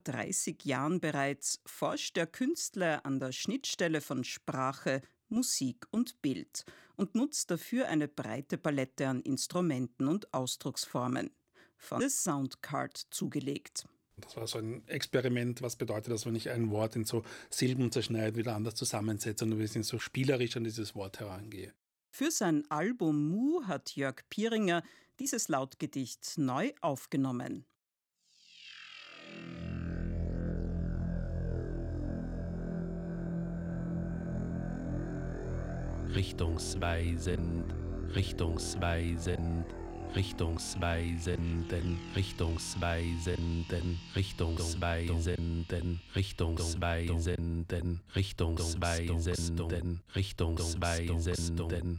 30 Jahren bereits forscht der Künstler an der Schnittstelle von Sprache, Musik und Bild und nutzt dafür eine breite Palette an Instrumenten und Ausdrucksformen. Von The Soundcard zugelegt. Das war so ein Experiment, was bedeutet, dass wenn ich ein Wort in so Silben zerschneide, wieder anders zusammensetze und ein bisschen so spielerisch an dieses Wort herangehe. Für sein Album Mu hat Jörg Pieringer dieses Lautgedicht neu aufgenommen. Richtungsweisend, richtungsweisend, richtungsweisenden, richtungsweisenden, richtungsweisenden, richtungsweisenden, richtungsweisenden, richtungsweisenden.